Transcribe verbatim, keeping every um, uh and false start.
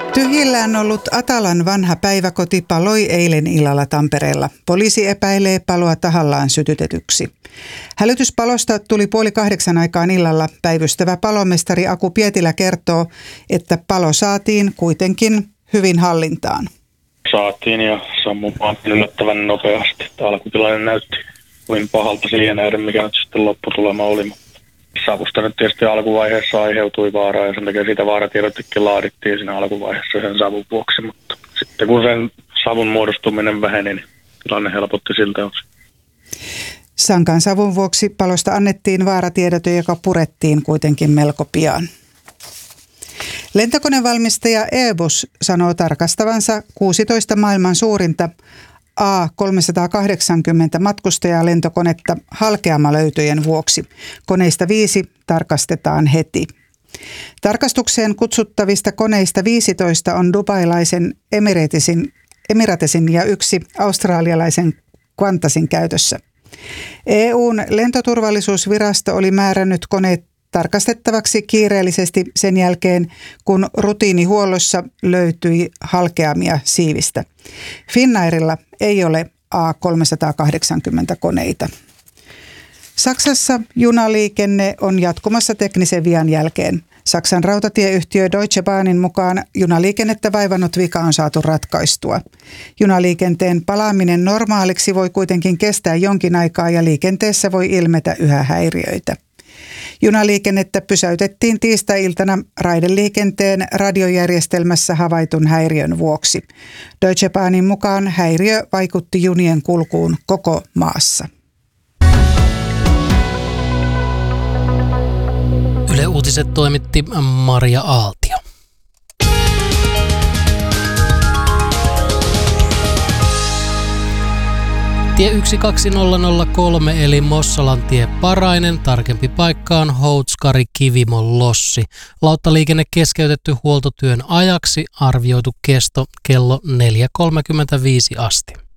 Tyhjillään ollut Atalan vanha päiväkoti paloi eilen illalla Tampereella. Poliisi epäilee paloa tahallaan sytytetyksi. Hälytyspalosta tuli puoli kahdeksan aikaan illalla. Päivystävä palomestari Aku Pietilä kertoo, että palo saatiin kuitenkin hyvin hallintaan. Saatiin ja sammumaan yllättävän nopeasti. Alkutilanne näytti kuin pahalta siihen nähden, mikä nyt sitten lopputulema oli. Savusta nyt tietysti alkuvaiheessa aiheutui vaaraa ja sen takia siitä vaaratiedotekin laadittiin siinä alkuvaiheessa sen savun vuoksi, mutta sitten kun sen savun muodostuminen väheni, niin tilanne helpotti siltä osin. Sankan savun vuoksi palosta annettiin vaaratiedote, joka purettiin kuitenkin melko pian. Lentokonevalmistaja Airbus sanoo tarkastavansa kuusitoista maailman suurinta A kolmesataakahdeksankymmentä matkustajalentokonetta halkeamalöytöjen vuoksi. Koneista viisi tarkastetaan heti. Tarkastukseen kutsuttavista koneista viisitoista on dubailaisen Emiratesin, Emiratesin ja yksi australialaisen Qantasin käytössä. E U:n lentoturvallisuusvirasto oli määrännyt koneet tarkastettavaksi kiireellisesti sen jälkeen, kun rutiinihuollossa löytyi halkeamia siivistä. Finnairilla ei ole A kolmesataakahdeksankymmentä koneita. Saksassa junaliikenne on jatkumassa teknisen vian jälkeen. Saksan rautatieyhtiö Deutsche Bahnin mukaan junaliikennettä vaivannut vika on saatu ratkaistua. Junaliikenteen palaaminen normaaliksi voi kuitenkin kestää jonkin aikaa ja liikenteessä voi ilmetä yhä häiriöitä. Junaliikennettä pysäytettiin tiistai-iltana raideliikenteen radiojärjestelmässä havaitun häiriön vuoksi. Deutsche Bahnin mukaan häiriö vaikutti junien kulkuun koko maassa. Yle Uutiset toimitti Maria Aaltio. Tie yksi kaksi nolla nolla kolme eli Mossalantie Parainen, tarkempi paikka on Houtskari Kivimon Lossi. Lauttaliikenne keskeytetty huoltotyön ajaksi, arvioitu kesto kello neljä kolmekymmentäviisi asti.